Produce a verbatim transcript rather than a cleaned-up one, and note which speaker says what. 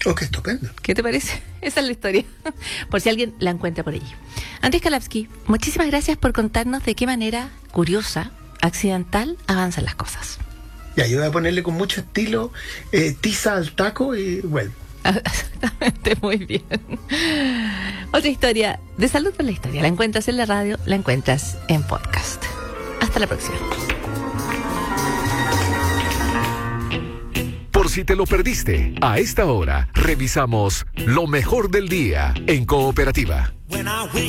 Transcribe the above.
Speaker 1: Oh, qué estupendo.
Speaker 2: ¿Qué te parece? Esa es la historia, por si alguien la encuentra por allí. Andrés Kalapski, muchísimas gracias por contarnos de qué manera curiosa, accidental, avanzan las cosas.
Speaker 1: Ya, yo voy a ponerle con mucho estilo eh, tiza al taco y bueno.
Speaker 2: Exactamente, muy bien. Otra historia de Salud por la Historia. La encuentras en la radio, la encuentras en podcast. Hasta la próxima.
Speaker 3: Por si te lo perdiste, a esta hora revisamos lo mejor del día en Cooperativa.